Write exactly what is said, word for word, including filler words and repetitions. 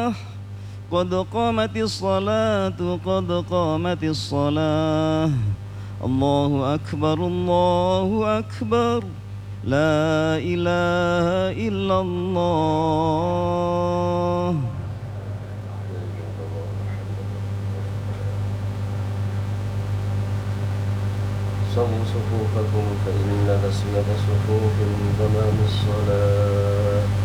قد قامت الصلاة قد قامت الصلاة الله أكبر الله أكبر لا إله إلا الله. صووا صفوفكم فإن تسوية صفوف من تمام الصلاة.